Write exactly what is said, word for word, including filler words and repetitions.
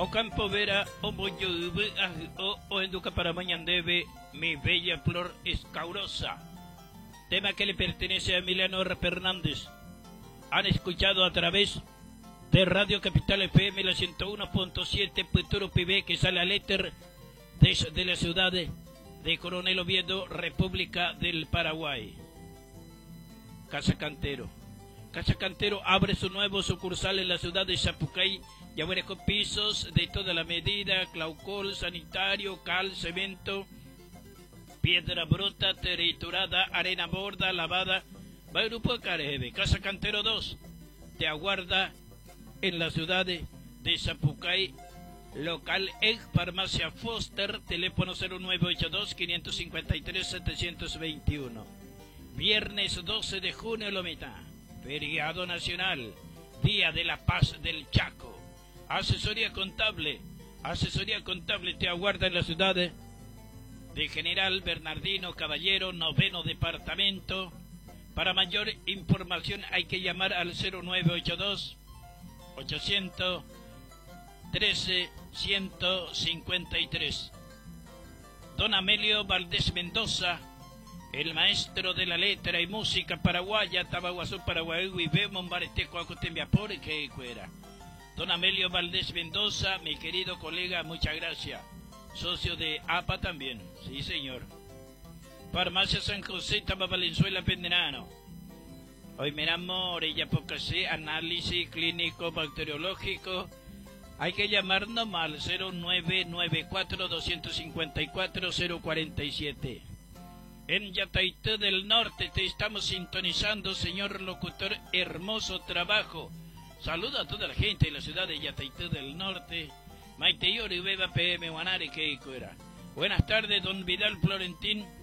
O campo vera, o moyo o o enduca para mañandebe, mi bella flor escaurosa. Tema que le pertenece a Emiliano Fernández. Han escuchado a través de Radio Capital F M la ciento uno punto siete Puturo P B, que sale al éter desde la ciudad de, de Coronel Oviedo, República del Paraguay. Casa Cantero. Casa Cantero abre su nuevo sucursal en la ciudad de Zapucay. Ya veré con pisos de toda la medida, claucol, sanitario, cal, cemento, piedra bruta, triturada, arena borda, lavada. Va Grupo Carebe. Casa Cantero dos te aguarda en la ciudad de, de Zapucay. Local en Farmacia Foster, teléfono cero nueve ocho dos, cinco cinco tres, siete dos uno. Viernes doce de junio, Lomita, feriado nacional, Día de la Paz del Chaco. Asesoría contable, asesoría contable te aguarda en la ciudad de, de General Bernardino Caballero, noveno departamento. Para mayor información hay que llamar al cero nueve ocho dos, ochocientos trece, ciento cincuenta y tres. Don Amelio Valdés Mendoza, el maestro de la letra y música paraguaya, Tabaguazú, Paraguay, Huibemon, Bareteco, Acotembiapore, que fuera. Don Amelio Valdés Mendoza, mi querido colega, muchas gracias. Socio de A P A también, sí señor. Farmacia San José, Taba Valenzuela, Pendenano. Hoy miramos Orella Pocasé, análisis clínico bacteriológico. Hay que llamarnos al cero nueve nueve cuatro, dos cinco cuatro, cero cuatro siete. En Yataití del Norte te estamos sintonizando, señor locutor, hermoso trabajo. Saluda a toda la gente de la ciudad de Yataití del Norte. Maite Yori, Beba P M, Guanare, que fuera. Buenas tardes, don Vidal Florentín.